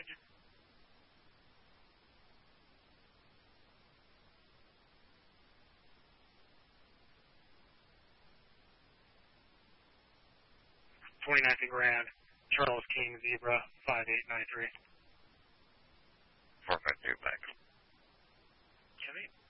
Roger. 29th and Grand, Charles King, Zebra, 5893. 452 back. Chevy.